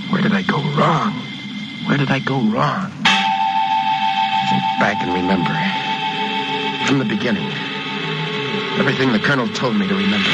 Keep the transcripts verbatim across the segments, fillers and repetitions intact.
Where did I go wrong? Where did I go wrong? Think back and remember. From the beginning. Everything the colonel told me to remember.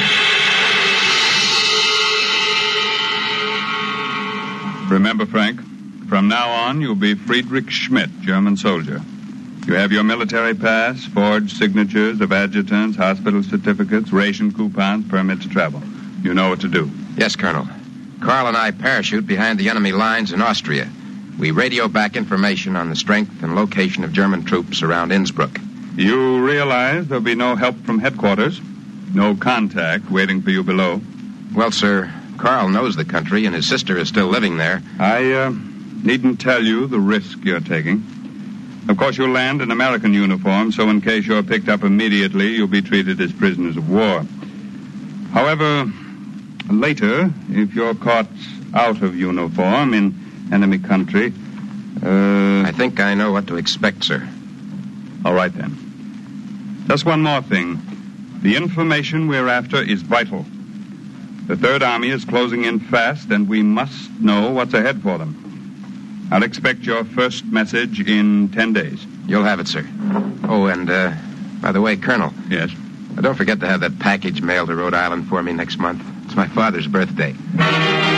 Remember, Frank, from now on, you'll be Friedrich Schmidt, German soldier. You have your military pass, forged signatures of adjutants, hospital certificates, ration coupons, permit to travel. You know what to do. Yes, Colonel. Carl and I parachute behind the enemy lines in Austria. We radio back information on the strength and location of German troops around Innsbruck. You realize there'll be no help from headquarters? No contact waiting for you below? Well, sir, Carl knows the country, and his sister is still living there. I uh, needn't tell you the risk you're taking. Of course, you'll land in American uniform, so in case you're picked up immediately, you'll be treated as prisoners of war. However, later, if you're caught out of uniform in enemy country, uh... I think I know what to expect, sir. All right, then. Just one more thing. The information we're after is vital. The Third Army is closing in fast, and we must know what's ahead for them. I'll expect your first message in ten days. You'll have it, sir. Oh, and, uh, by the way, Colonel. Yes? Don't forget to have that package mailed to Rhode Island for me next month. It's my father's birthday.